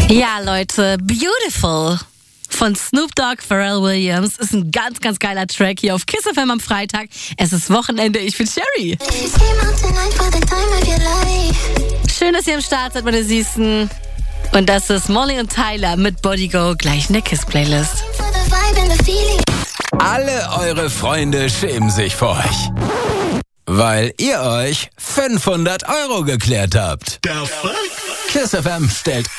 Ja, Leute, Beautiful von Snoop Dogg, Pharrell Williams ist ein ganz, ganz geiler Track hier auf Kiss FM am Freitag. Es ist Wochenende, ich bin Sherry. Schön, dass ihr am Start seid, meine Süßen. Und das ist Molly und Tyler mit Body Go, gleich in der Kiss-Playlist. Alle eure Freunde schämen sich vor euch, weil ihr euch 500 € geklärt habt. Kiss FM stellt